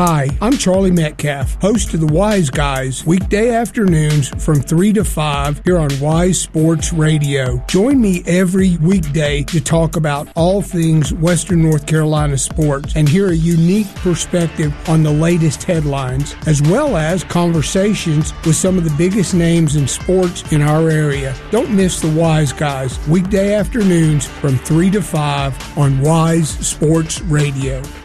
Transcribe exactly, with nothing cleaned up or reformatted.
Hi, I'm Charlie Metcalf, host of the Wise Guys, weekday afternoons from three to five here on Wise Sports Radio. Join me every weekday to talk about all things Western North Carolina sports and hear a unique perspective on the latest headlines, as well as conversations with some of the biggest names in sports in our area. Don't miss the Wise Guys, weekday afternoons from three to five on Wise Sports Radio.